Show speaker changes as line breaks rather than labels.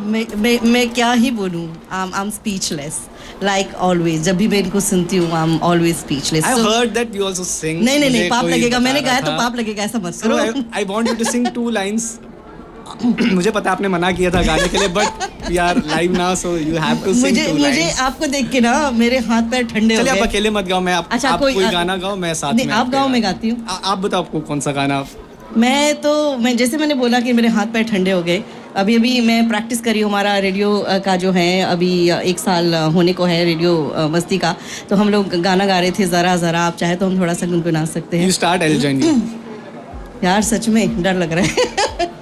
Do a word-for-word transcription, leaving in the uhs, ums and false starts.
मैं मैं मैं क्या ही बोलूँ, I am speechless like always. जब भी मैं इनको सुनती हूँ I am always speechless.
I've heard that you also sing.
नहीं नहीं नहीं,
मुझे
पाप
कोई
लगेगा,
बता
मैंने
रहा
गाया तो
था.
पाप लगेगा, ऐसा मत
So
करो।
I, I want you to sing two lines. मुझे पता है आपने मना किया था गाने के लिए, but we are live now, so you have to sing
मुझे
two
मुझे
lines.
आपको देख के ना मेरे हाथ पैर ठंडे हो
चलिए
गए।
आप अकेले मत गाओ, मैं आप,
अच्छा,
आप
कोई-
कोई
आ-
गाना गाओ, मैं साथ
नहीं,
में
आप
आपके
गाओ, मैं
गा-
गाती हूँ।
आ- आप बताओ आपको कौन सा गाना आप.
मैं तो मैं जैसे मैंने बोला कि मेरे हाथ पैर ठंडे हो गए। अभी अभी मैं प्रैक्टिस करी हूँ, हमारा रेडियो अ, का जो है अभी अ, एक साल अ, होने को है रेडियो अ, मस्ती का। तो हम लोग गाना गा रहे थे, ज़रा ज़रा। आप चाहे तो हम थोड़ा सा गुनगुना सकते हैं।
You start, I'll join you.
यार सच में डर लग रहा है।